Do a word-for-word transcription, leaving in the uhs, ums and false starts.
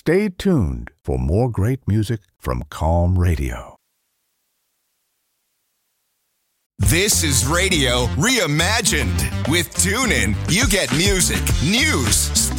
Stay tuned for more great music from Calm Radio. This is Radio Reimagined. With TuneIn, you get music, news, sports,